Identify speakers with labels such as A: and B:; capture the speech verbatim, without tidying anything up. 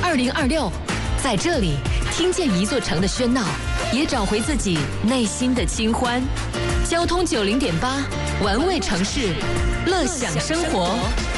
A: 二零二六，在这里听见一座城的喧闹，也找回自己内心的清欢。交通九零点八，玩味城市，乐享生活。